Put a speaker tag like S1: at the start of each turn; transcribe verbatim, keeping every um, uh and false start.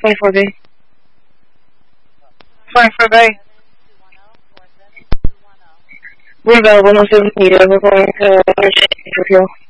S1: twenty-four B.
S2: twenty-four B.
S1: We're available, no service needed. We're going to uh, refuel.